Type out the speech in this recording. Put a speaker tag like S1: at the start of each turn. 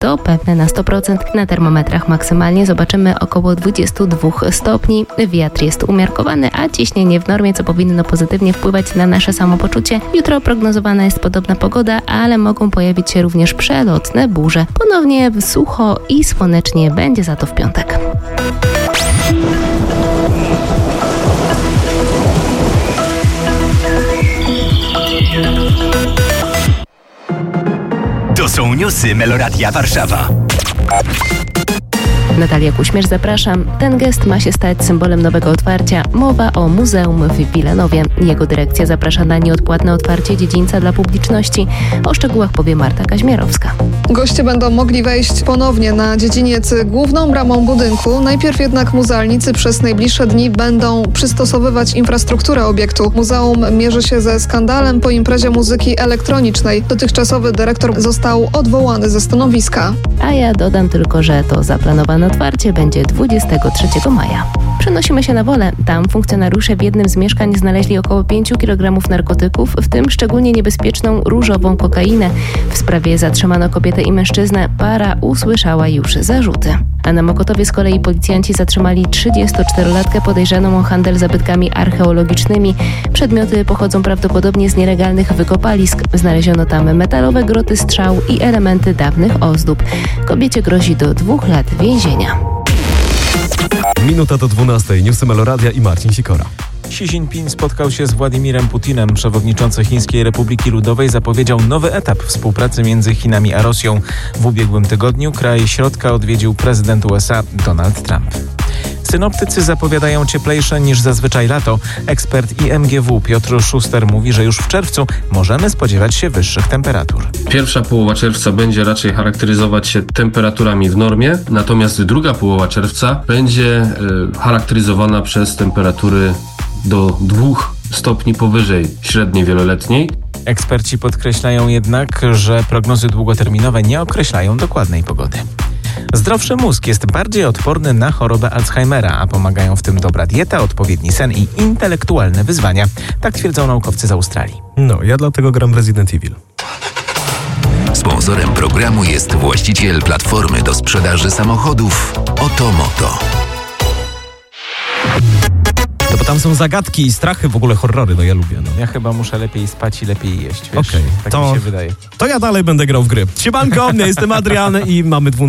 S1: to pewne na 100%. Na termometrach maksymalnie zobaczymy około 22 stopni. Wiatr jest umiarkowany, a ciśnienie w normie, co powinno pozytywnie wpływać na nasze samopoczucie. Jutro prognozowana jest podobna pogoda, ale mogą pojawić się również przelotne burze. Ponownie sucho i słonecznie będzie za to w piątek.
S2: To są newsy Meloradia Warszawa.
S1: Natalia Kuśmierz, zapraszam. Ten gest ma się stać symbolem nowego otwarcia. Mowa o muzeum w Wilanowie. Jego dyrekcja zaprasza na nieodpłatne otwarcie dziedzińca dla publiczności. O szczegółach powie Marta Kaźmierowska.
S3: Goście będą mogli wejść ponownie na dziedziniec główną bramą budynku. Najpierw jednak muzealnicy przez najbliższe dni będą przystosowywać infrastrukturę obiektu. Muzeum mierzy się ze skandalem po imprezie muzyki elektronicznej. Dotychczasowy dyrektor został odwołany ze stanowiska.
S1: A ja dodam tylko, że to zaplanowane otwarcie będzie 23 maja. Przenosimy się na Wolę. Tam funkcjonariusze w jednym z mieszkań znaleźli około 5 kg narkotyków, w tym szczególnie niebezpieczną różową kokainę. W sprawie zatrzymano kobietę i mężczyznę. Para usłyszała już zarzuty. A na Mokotowie z kolei policjanci zatrzymali 34-latkę podejrzaną o handel zabytkami archeologicznymi. Przedmioty pochodzą prawdopodobnie z nielegalnych wykopalisk. Znaleziono tam metalowe groty strzał i elementy dawnych ozdób. Kobiecie grozi do 2 lat więzienia.
S4: Minuta do 12. Newsy Meloradia i Marcin Sikora.
S5: Xi Jinping spotkał się z Władimirem Putinem. Przewodniczący Chińskiej Republiki Ludowej zapowiedział nowy etap współpracy między Chinami a Rosją. W ubiegłym tygodniu kraj środka odwiedził prezydent USA Donald Trump. Synoptycy zapowiadają cieplejsze niż zazwyczaj lato. Ekspert IMGW Piotr Szuster mówi, że już w czerwcu możemy spodziewać się wyższych temperatur.
S6: Pierwsza połowa czerwca będzie raczej charakteryzować się temperaturami w normie, natomiast druga połowa czerwca będzie charakteryzowana przez temperatury do 2 stopni powyżej średniej wieloletniej.
S5: Eksperci podkreślają jednak, że prognozy długoterminowe nie określają dokładnej pogody. Zdrowszy mózg jest bardziej odporny na chorobę Alzheimera, a pomagają w tym dobra dieta, odpowiedni sen i intelektualne wyzwania. Tak twierdzą naukowcy z Australii.
S4: No, ja dlatego gram Resident Evil.
S2: Sponsorem programu jest właściciel platformy do sprzedaży samochodów Otomoto.
S4: No bo tam są zagadki i strachy, w ogóle horrory, no ja lubię. No.
S5: Ja chyba muszę lepiej spać i lepiej jeść, wiesz?
S4: Okej,
S5: Tak mi się wydaje.
S4: To ja dalej będę grał w gry. Siemanko, ja jestem Adrian i mamy 12.